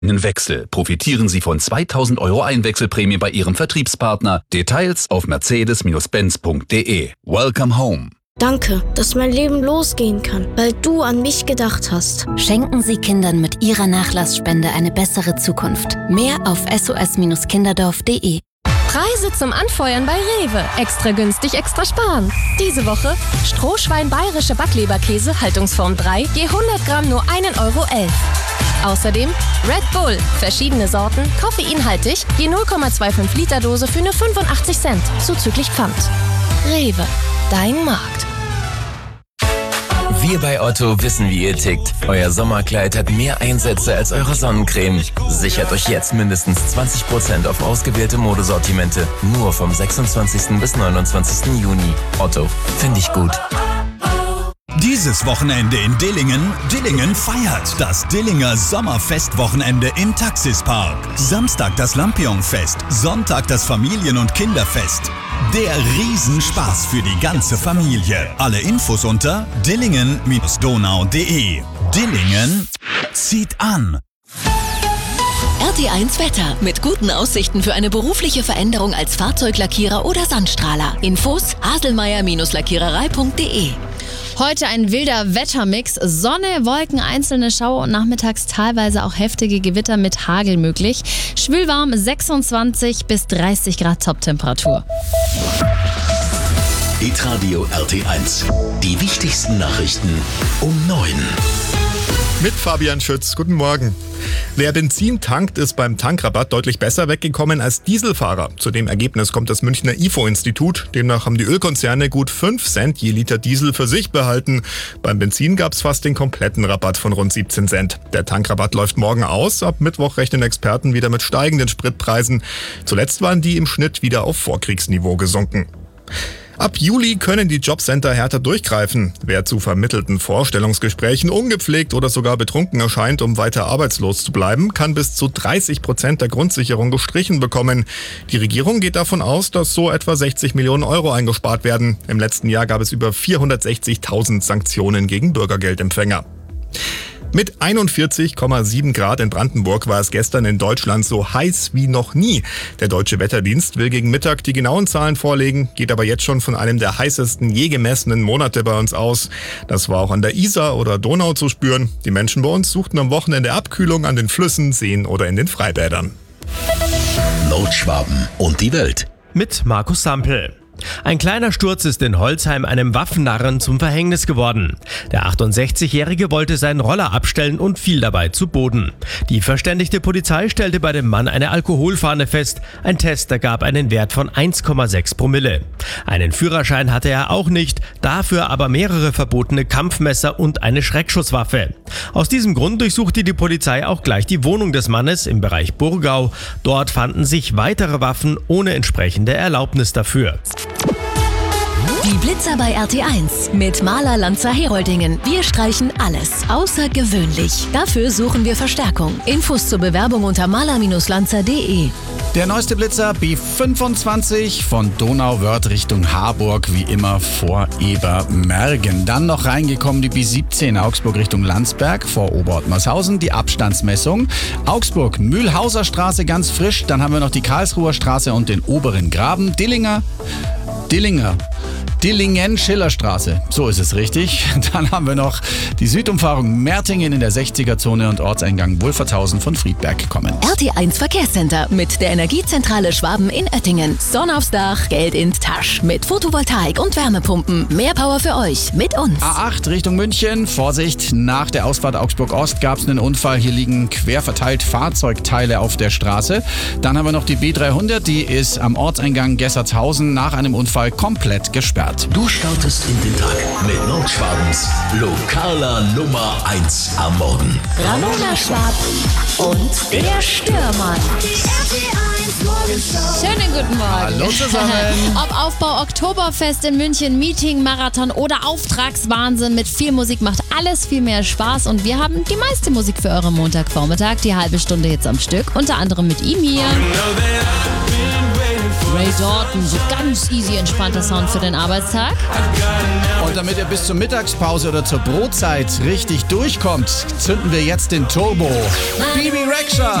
Wechsel. Profitieren Sie von 2.000 € Einwechselprämie bei Ihrem Vertriebspartner. Details auf mercedes-benz.de. Welcome home. Danke, dass mein Leben losgehen kann, weil du an mich gedacht hast. Schenken Sie Kindern mit Ihrer Nachlassspende eine bessere Zukunft. Mehr auf sos-kinderdorf.de. Preise zum Anfeuern bei Rewe. Extra günstig, extra sparen. Diese Woche Strohschwein bayerische Backleberkäse, Haltungsform 3, je 100 Gramm nur 1,11 €. Außerdem Red Bull, verschiedene Sorten, koffeinhaltig, je 0,25 Liter Dose für nur 85 Cent, zuzüglich Pfand. Rewe, dein Markt. Wir bei Otto wissen, wie ihr tickt. Euer Sommerkleid hat mehr Einsätze als eure Sonnencreme. Sichert euch jetzt mindestens 20% auf ausgewählte Modesortimente. Nur vom 26. bis 29. Juni. Otto, finde ich gut. Dieses Wochenende in Dillingen. Dillingen feiert das Dillinger Sommerfestwochenende im Taxispark. Samstag das Lampion-Fest, Sonntag das Familien- und Kinderfest. Der Riesenspaß für die ganze Familie. Alle Infos unter dillingen-donau.de. Dillingen zieht an. RT1 Wetter mit guten Aussichten für eine berufliche Veränderung als Fahrzeuglackierer oder Sandstrahler. Infos haselmeier-lackiererei.de. Heute ein wilder Wettermix. Sonne, Wolken, einzelne Schauer und nachmittags teilweise auch heftige Gewitter mit Hagel möglich. Schwülwarm 26 bis 30 Grad Toptemperatur. Hitradio RT1. Die wichtigsten Nachrichten um 9. Mit Fabian Schütz. Guten Morgen. Wer Benzin tankt, ist beim Tankrabatt deutlich besser weggekommen als Dieselfahrer. Zu dem Ergebnis kommt das Münchner IFO-Institut. Demnach haben die Ölkonzerne gut 5 Cent je Liter Diesel für sich behalten. Beim Benzin gab es fast den kompletten Rabatt von rund 17 Cent. Der Tankrabatt läuft morgen aus. Ab Mittwoch rechnen Experten wieder mit steigenden Spritpreisen. Zuletzt waren die im Schnitt wieder auf Vorkriegsniveau gesunken. Ab Juli können die Jobcenter härter durchgreifen. Wer zu vermittelten Vorstellungsgesprächen ungepflegt oder sogar betrunken erscheint, um weiter arbeitslos zu bleiben, kann bis zu 30% der Grundsicherung gestrichen bekommen. Die Regierung geht davon aus, dass so etwa 60 Millionen € eingespart werden. Im letzten Jahr gab es über 460.000 Sanktionen gegen Bürgergeldempfänger. Mit 41,7 Grad in Brandenburg war es gestern in Deutschland so heiß wie noch nie. Der Deutsche Wetterdienst will gegen Mittag die genauen Zahlen vorlegen, geht aber jetzt schon von einem der heißesten je gemessenen Monate bei uns aus. Das war auch an der Isar oder Donau zu spüren. Die Menschen bei uns suchten am Wochenende Abkühlung an den Flüssen, Seen oder in den Freibädern. Nordschwaben und die Welt. Mit Markus Sampel. Ein kleiner Sturz ist in Holzheim einem Waffennarren zum Verhängnis geworden. Der 68-Jährige wollte seinen Roller abstellen und fiel dabei zu Boden. Die verständigte Polizei stellte bei dem Mann eine Alkoholfahne fest. Ein Test ergab einen Wert von 1,6 Promille. Einen Führerschein hatte er auch nicht, dafür aber mehrere verbotene Kampfmesser und eine Schreckschusswaffe. Aus diesem Grund durchsuchte die Polizei auch gleich die Wohnung des Mannes im Bereich Burgau. Dort fanden sich weitere Waffen ohne entsprechende Erlaubnis dafür. Die Blitzer bei RT1 mit Maler Lanzer Heroldingen. Wir streichen alles außergewöhnlich. Dafür suchen wir Verstärkung. Infos zur Bewerbung unter maler-lanzer.de. Der neueste Blitzer B25 von Donauwörth Richtung Harburg, wie immer vor Ebermergen. Dann noch reingekommen die B17 Augsburg Richtung Landsberg vor Oberottmarshausen, die Abstandsmessung. Augsburg-Mühlhauser Straße ganz frisch. Dann haben wir noch die Karlsruher Straße und den oberen Graben. Dillingen-Schillerstraße, so ist es richtig. Dann haben wir noch die Südumfahrung Mertingen in der 60er-Zone und Ortseingang Wolfertshausen von Friedberg kommen. RT1 Verkehrscenter mit der Energiezentrale Schwaben in Oettingen. Sonne aufs Dach, Geld in Tasch. Mit Photovoltaik und Wärmepumpen. Mehr Power für euch mit uns. A8 Richtung München. Vorsicht, nach der Ausfahrt Augsburg-Ost gab es einen Unfall. Hier liegen quer verteilt Fahrzeugteile auf der Straße. Dann haben wir noch die B300. Die ist am Ortseingang Gessertshausen nach einem Unfall komplett gesperrt. Du startest in den Tag mit Nordschwabens lokaler Nummer 1 am Morgen. Ramona Schwab und der Stürmann. Schönen guten Morgen. Hallo zusammen. Ob Aufbau Oktoberfest in München, Meeting, Marathon oder Auftragswahnsinn, mit viel Musik macht alles viel mehr Spaß und wir haben die meiste Musik für euren Montagvormittag, die halbe Stunde jetzt am Stück, unter anderem mit ihm hier. Ray Dalton, so ganz easy entspannter Sound für den Arbeitstag. Und damit ihr bis zur Mittagspause oder zur Brotzeit richtig durchkommt, zünden wir jetzt den Turbo. Bibi Rexha.